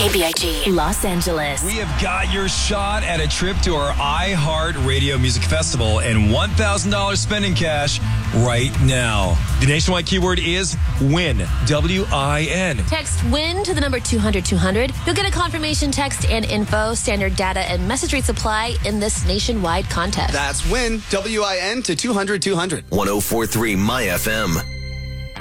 KBIG, Los Angeles. We have got your shot at a trip to our iHeart Radio Music Festival and $1,000 spending cash right now. The nationwide keyword is WIN, W-I-N. Text WIN to the number 200-200. You'll get a confirmation text and info, standard data, and message rates apply in this nationwide contest. That's WIN, W-I-N to 200-200. 104.3 My FM.